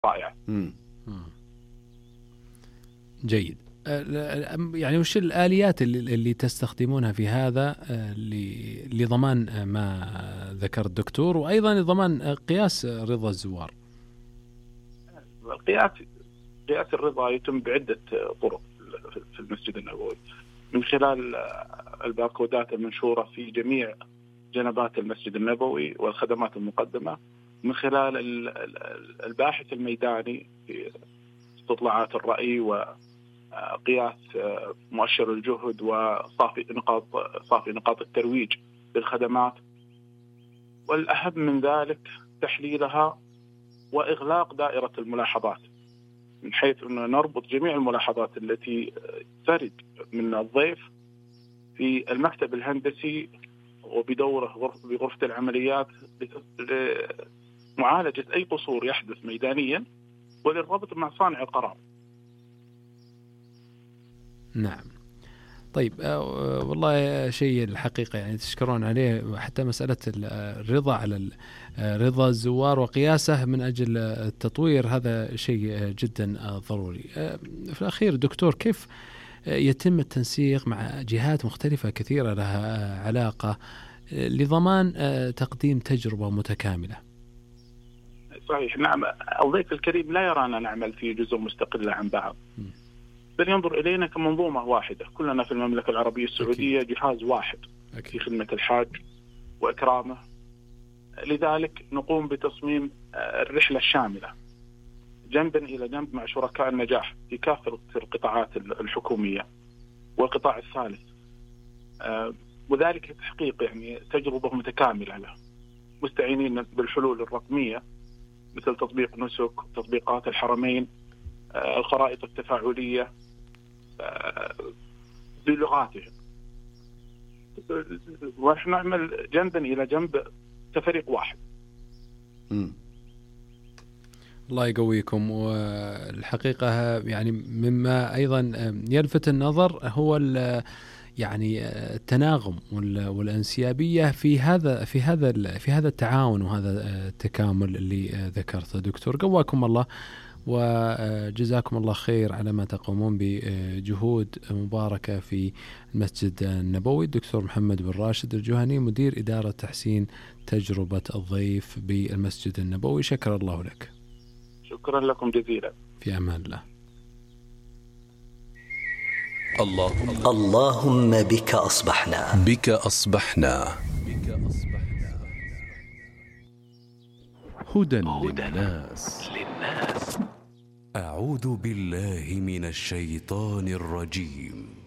رائعة. جيد. يعني وش الآليات اللي تستخدمونها في هذا لضمان ما ذكر الدكتور، وأيضا لضمان قياس رضا الزوار؟ قياس الرضا يتم بعدة طرق في المسجد النبوي، من خلال الباركودات المنشورة في جميع جنبات المسجد النبوي والخدمات المقدمة، من خلال الباحث الميداني في استطلاعات الرأي وقياس مؤشر الجهد وصافي نقاط الترويج للخدمات، والأهم من ذلك تحليلها وإغلاق دائرة الملاحظات، من حيث أنه نربط جميع الملاحظات التي ترد من الضيف في المكتب الهندسي وبدوره بغرفة العمليات لمعالجة أي قصور يحدث ميدانيا وللربط مع صانع القرار. نعم. طيب والله شيء الحقيقة يعني تشكرون عليه، حتى مسألة الرضا على رضا الزوار وقياسه من أجل التطوير، هذا شيء جدا ضروري. في الأخير دكتور، كيف يتم التنسيق مع جهات مختلفة كثيرة لها علاقة لضمان تقديم تجربة متكاملة؟ صحيح، نعم. الضيف الكريم لا يرانا نعمل في جزء مستقلة عن بعض، بل ينظر إلينا كمنظومة واحدة. كلنا في المملكة العربية السعودية جهاز واحد في خدمة الحاج وإكرامه. لذلك نقوم بتصميم الرحلة الشاملة جنبا إلى جنب مع شركاء النجاح في كافة القطاعات الحكومية والقطاع الثالث، وذلك تحقيق يعني تجربة متكاملة له، مستعينين بالحلول الرقمية مثل تطبيق نسك، تطبيقات الحرمين، الخرائط التفاعلية بلغاتهم، ونحن نعمل جنبا إلى جنب كفريق واحد. الله يقويكم. والحقيقة يعني مما أيضا يلفت النظر هو يعني التناغم والانسيابية في هذا التعاون وهذا التكامل اللي ذكرته دكتور. قواكم الله وجزاكم الله خير على ما تقومون بجهود مباركة في المسجد النبوي. الدكتور محمد بن راشد الجهني، مدير إدارة تحسين تجربة الضيف بالمسجد النبوي، شكر الله لك. شكرا لكم جزيلا. في أمان الله. اللهم بك أصبحنا هدى للناس. أعوذ بالله من الشيطان الرجيم.